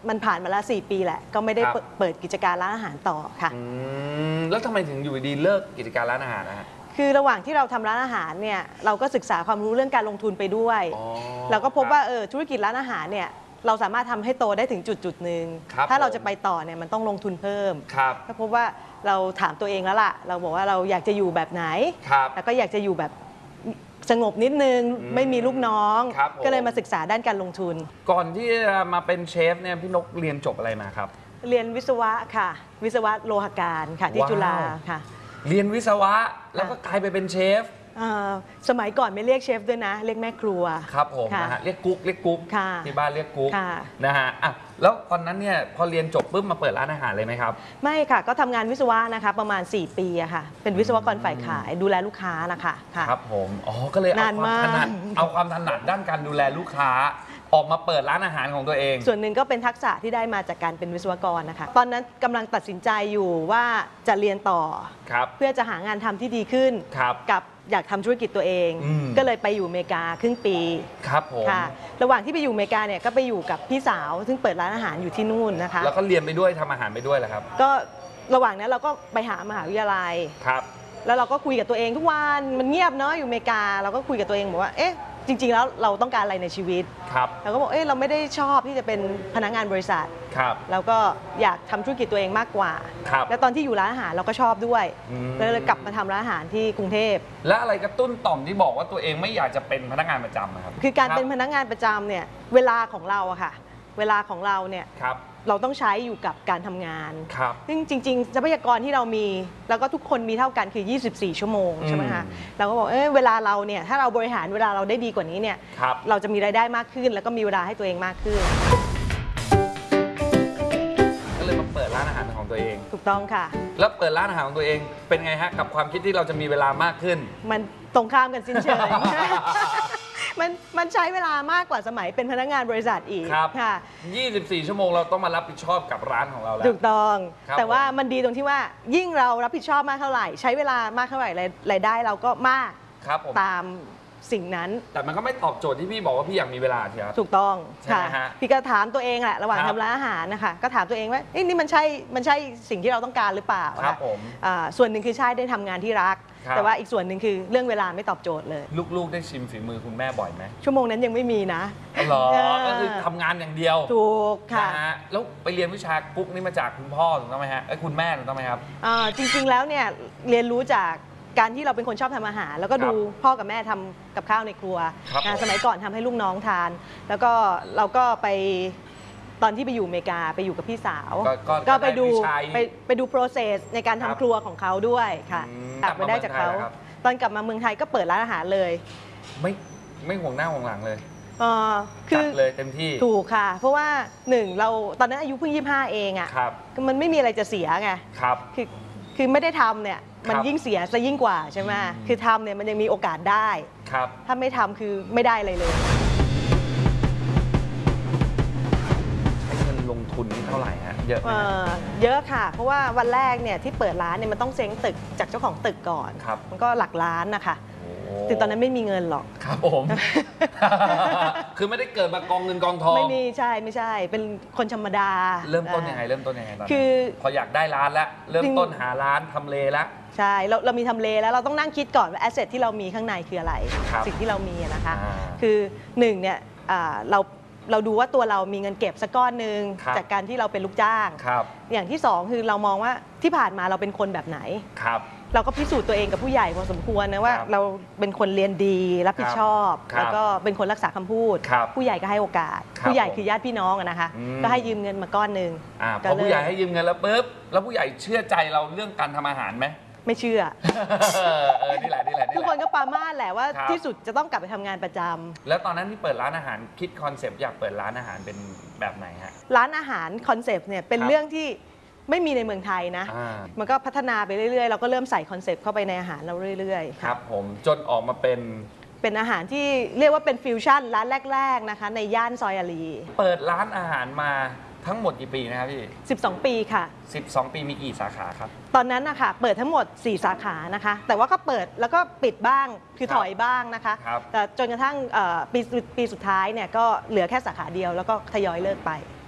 มันผ่านมาแล้ว4 ปีแหละก็ไม่ได้เปิดกิจการร้านอาหารต่อค่ะแล้วทำไมถึงอยู่ดีเลิกกิจการร้านอาหารนะฮะคือระหว่างที่เราทำร้านอาหารเนี่ยเราก็ศึกษาความรู้เรื่องการลงทุนไปด้วยเราก็พบว่าธุรกิจร้านอาหารเนี่ยเราสามารถทำให้โตได้ถึงจุดหนึ่งถ้าเราจะไปต่อเนี่ยมันต้องลงทุนเพิ่มก็พบว่าเราถามตัวเองแล้วล่ะเราบอกว่าเราอยากจะอยู่แบบไหนแล้วก็อยากจะอยู่แบบสงบนิดนึงไม่มีลูกน้องก็เลยมาศึกษาด้านการลงทุนก่อนที่จะมาเป็นเชฟเนี่ยพี่นกเรียนจบอะไรมาครับเรียนวิศวะค่ะวิศวะโลหการค่ะที่จุฬาค่ะเรียนวิศวะแล้วก็กลายไปเป็นเชฟสมัยก่อนไม่เรียกเชฟด้วยนะเรียกแม่ครัวครับผมนะฮะเรียกกุ๊กที่บ้านเรียกกุ๊กนะฮะแล้วตอนนั้นเนี่ยพอเรียนจบปุ๊บมาเปิดร้านอาหารเลยไหมครับไม่ค่ะก็ทำงานวิศวะนะคะประมาณ4 ปีอะค่ะเป็นวิศวกรฝ่ายขายดูแลลูกค้านะคะครับผมก็เลยเอาความถนัดด้านการดูแลลูกค้าออกมาเปิดร้านอาหารของตัวเองส่วนหนึ่งก็เป็นทักษะที่ได้มาจากการเป็นวิศวกรนะคะตอนนั้นกำลังตัดสินใจอยู่ว่าจะเรียนต่อเพื่อจะหางานทำที่ดีขึ้นกับอยากทำธุรกิจตัวเองก็เลยไปอยู่อเมริกาครึ่งปีครับผมค่ะระหว่างที่ไปอยู่อเมริกาเนี่ยก็ไปอยู่กับพี่สาวซึ่งเปิดร้านอาหารอยู่ที่นู่นนะคะแล้วก็เรียนไปด้วยทำอาหารไปด้วยเหรอครับก็ระหว่างนั้นเราก็ไปหามหาวิทยาลัยแล้วเราก็คุยกับตัวเองทุกวันมันเงียบเนาะอยู่อเมริกาเราก็คุยกับตัวเองบอกว่าจริงๆแล้วเราต้องการอะไรในชีวิตเราก็บอกเราไม่ได้ชอบที่จะเป็นพนักงานบริษัทเราก็อยากทำธุรกิจตัวเองมากกว่าแล้วตอนที่อยู่ร้านอาหารเราก็ชอบด้วยเลยกลับมาทำร้านอาหารที่กรุงเทพและอะไรกระตุ้นต่อมที่บอกว่าตัวเองไม่อยากจะเป็นพนักงานประจำครับคือการเป็นพนักงานประจำเนี่ยเวลาของเราอะค่ะเวลาของเราเนี่ยเราต้องใช้อยู่กับการทำงานซึ่งจริงๆทรัพยากรที่เรามีแล้วก็ทุกคนมีเท่ากันคือ24 ชั่วโมงใช่ไหมคะเราก็บอกเวลาเราเนี่ยถ้าเราบริหารเวลาเราได้ดีกว่านี้เนี่ยเราจะมีรายได้มากขึ้นแล้วก็มีเวลาให้ตัวเองมากขึ้นก็เลยมาเปิดร้านอาหารของตัวเองถูกต้องค่ะแล้วเปิดร้านอาหารของตัวเองเป็นไงฮะกับความคิดที่เราจะมีเวลามากขึ้นมันตรงข้ามกันสิ้นเชิงมันใช้เวลามากกว่าสมัยเป็นพนักงานบริษัทอีกค่ะ24 ชั่วโมงเราต้องมารับผิดชอบกับร้านของเราแล้วถูกต้องแต่ว่ามันดีตรงที่ว่ายิ่งเรารับผิดชอบมากเท่าไหร่ใช้เวลามากเท่าไหร่รายได้เราก็มากตามสิ่งนั้นแต่มันก็ไม่ตอบโจทย์ที่พี่บอกว่าพี่อยากมีเวลาใช่ไหมถูกต้องค่ะพี่ก็ถามตัวเองแหละระหว่างทำร้านอาหารนะคะก็ถามตัวเองว่านี่มันใช่สิ่งที่เราต้องการหรือเปล่าครับผมส่วนหนึ่งคือใช่ได้ทำงานที่รักแต่ว่าอีกส่วนหนึ่งคือเรื่องเวลาไม่ตอบโจทย์เลยลูกๆได้ชิมฝีมือคุณแม่บ่อยไหมชั่วโมงนั้นยังไม่มีนะหรอก็คือทำงานอย่างเดียวถูกค่ะแล้วไปเรียนวิชากุ๊กนี่มาจากคุณพ่อถูกต้องไหมฮะคุณแม่ถูกต้องไหมครับจริงๆแล้วเนี่ยเรียนรู้จากการที่เราเป็นคนชอบทำอาหารแล้วก็ดูพ่อกับแม่ทำกับข้าวในครัวสมัยก่อนทำให้ลูกน้องทานแล้วก็เราก็ไปตอนที่ไปอยู่อเมริกาไปอยู่กับพี่สาวก็ไปดู process ในการทำครัวของเขาด้วยค่ะกลับมาได้จากเขาตอนกลับมาเมืองไทยก็เปิดร้านอาหารเลยไม่ห่วงหน้าห่วงหลังเลยคือเลยเต็มที่ถูกค่ะเพราะว่า1เราตอนนั้นอายุเพิ่ง25เองอ่ะมันไม่มีอะไรจะเสียไงคือไม่ได้ทำเนี่ยมันยิ่งเสียซะยิ่งกว่าใช่ไหมคือทำเนี่ยมันยังมีโอกาสได้ถ้าไม่ทำคือไม่ได้อะไรเลยใช้เงินลงทุนนี่เท่าไหร่ฮะเยอะไหมเยอะค่ะเพราะว่าวันแรกเนี่ยที่เปิดร้านเนี่ยมันต้องเซ้งตึกจากเจ้าของตึกก่อนมันก็หลักล้านนะคะถึงตอนนั้นไม่มีเงินหรอกครับผมคือไม่ได้เกิดมากองเงินกองทองไม่มีใช่ไม่ใช่เป็นคนธรรมดาเริ่มต้นยังไงตอนนั้นคือพออยากได้ร้านแล้วเริ่มต้นหาร้านทำเลแล้วใช่เรามีทำเลแล้วเราต้องนั่งคิดก่อนว่าแอสเซทที่เรามีข้างในคืออะไรสิ่งที่เรามีนะคะคือ1เนี่ยเราดูว่าตัวเรามีเงินเก็บสักก้อนหนึ่งจากการที่เราเป็นลูกจ้างอย่างที่2คือเรามองว่าที่ผ่านมาเราเป็นคนแบบไหนเราก็พิสูจน์ตัวเองกับผู้ใหญ่พอสมควรนะว่าเราเป็นคนเรียนดีรับผิดชอบแล้วก็เป็นคนรักษาคำพูดผู้ใหญ่ก็ให้โอกาสผู้ใหญ่คือญาติพี่น้องนะคะก็ให้ยืมเงินมาก้อนหนึ่งพอผู้ใหญ่ให้ยืมเงินแล้วปุ๊บแล้วผู้ใหญ่เชื่อใจเราเรื่องการทำอาหารไหมไม่เชื่อนี่แหละทุกคนก็ปรามาสแหละว่าที่สุดจะต้องกลับไปทำงานประจำแล้วตอนนั้นที่เปิดร้านอาหารคิดคอนเซปต์อยากเปิดร้านอาหารเป็นแบบไหนฮะร้านอาหารคอนเซปต์เนี่ยเป็นเรื่องที่ไม่มีในเมืองไทยนะมันก็พัฒนาไปเรื่อยๆเราก็เริ่มใส่คอนเซปต์เข้าไปในอาหารเราเรื่อยๆครับผมจนออกมาเป็นอาหารที่เรียกว่าเป็นฟิวชั่นร้านแรกๆนะคะในย่านซอยอารีเปิดร้านอาหารมาทั้งหมดกี่ปีนะครับพี่ 12 ปีค่ะ 12 ปีมีกี่สาขาครับตอนนั้นนะคะเปิดทั้งหมด4 สาขานะคะแต่ว่าก็เปิดแล้วก็ปิดบ้างคือถอยบ้างนะคะแต่จนกระทั่งปีสุดท้ายเนี่ยก็เหลือแค่สาขาเดียวแล้วก็ทยอยเลิกไป